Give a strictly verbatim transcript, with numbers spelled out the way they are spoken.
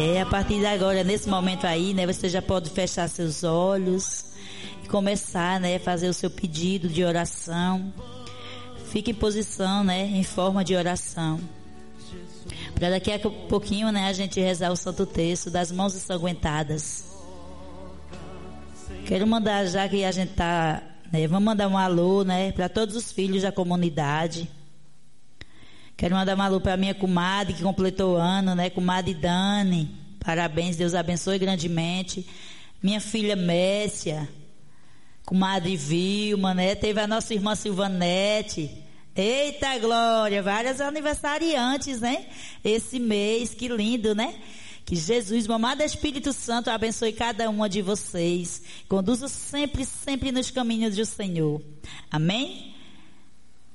É, a partir de agora, nesse momento aí, né, você já pode fechar seus olhos e começar, né, a fazer o seu pedido de oração. Fique em posição, né, em forma de oração. Para daqui a pouquinho, né, a gente rezar o Santo Terço das mãos ensanguentadas. Quero mandar, já que a gente tá, né, vamos mandar um alô, né, para todos os filhos da comunidade. Quero mandar um alô para minha comadre que completou o ano, né? Comadre Dani. Parabéns, Deus abençoe grandemente. Minha filha Messia. Comadre Vilma, né? Teve a nossa irmã Silvanete. Eita glória! Várias aniversariantes, né? Esse mês, que lindo, né? Que Jesus, mamado Espírito Santo, abençoe cada uma de vocês. Conduza sempre, sempre nos caminhos do Senhor. Amém?